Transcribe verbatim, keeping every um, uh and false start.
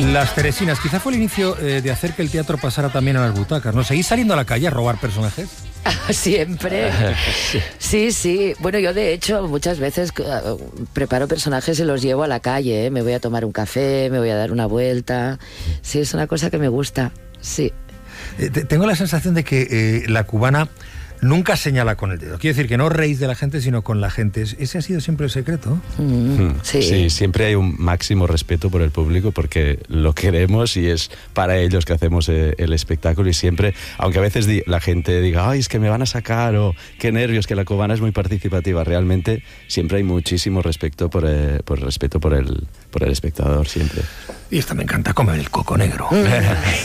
Las Teresinas, quizá fue el inicio eh, de hacer que el teatro pasara también a las butacas, ¿no? ¿Seguís saliendo a la calle a robar personajes? Siempre. Sí, sí. Bueno, yo de hecho muchas veces uh, preparo personajes y los llevo a la calle, ¿eh? Me voy a tomar un café, me voy a dar una vuelta. Sí, es una cosa que me gusta, sí. Eh, tengo la sensación de que eh, la cubana nunca señala con el dedo. Quiere decir que no reís de la gente, sino con la gente. ¿Ese ha sido siempre el secreto? Mm, sí. Sí, siempre hay un máximo respeto por el público porque lo queremos y es para ellos que hacemos eh, el espectáculo y siempre, aunque a veces di- la gente diga, ay, es que me van a sacar o qué nervios, que la cubana es muy participativa, realmente siempre hay muchísimo respeto por, eh, por respeto por el, por el espectador, siempre. Y esta me encanta, comer el coco negro.